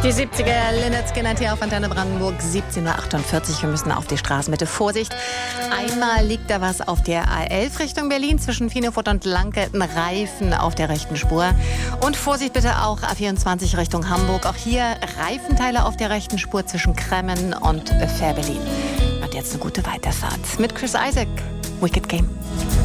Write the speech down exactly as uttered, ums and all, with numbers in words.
Die siebziger, Lynyrd Skynyrd hier auf Antenne Brandenburg, siebzehn Uhr achtundvierzig. Wir müssen auf die Straßenmitte. Vorsicht, einmal liegt da was auf der A elf Richtung Berlin zwischen Fienefurt und Lanke, ein Reifen auf der rechten Spur. Und Vorsicht bitte auch A vierundzwanzig Richtung Hamburg. Auch hier Reifenteile auf der rechten Spur zwischen Kremmen und Fährberlin. Und jetzt eine gute Weiterfahrt mit Chris Isaak, Wicked Game.